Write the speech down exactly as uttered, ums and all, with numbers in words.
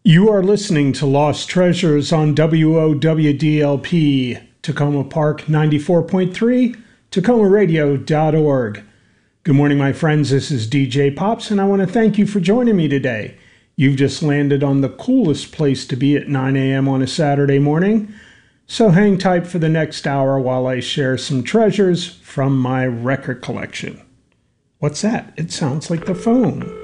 You are listening to Lost Treasures on W O W D L P, Tacoma Park ninety-four point three, Tacoma Radio dot org. Good morning, my friends. This is D J Pops, and I want to thank you for joining me today. You've just landed on the coolest place to be at nine a.m. on a Saturday morning, so hang tight for the next hour while I share some treasures from my record collection. What's that? It sounds like the phone.